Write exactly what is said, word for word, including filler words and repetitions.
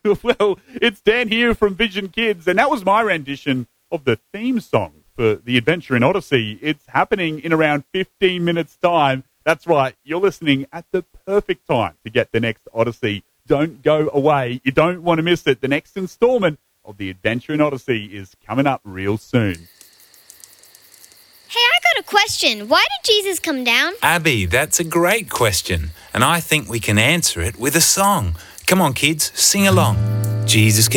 Well, it's Dan here from Vision Kids, and that was my rendition of the theme song for The Adventure in Odyssey. It's happening in around fifteen minutes' time. That's right, you're listening at the perfect time to get the next Odyssey. Don't go away. You don't want to miss it. The next installment of The Adventure in Odyssey is coming up real soon. Hey, I got a question. Why did Jesus come down? Abby, that's a great question, and I think we can answer it with a song. Come on, kids, sing along. Jesus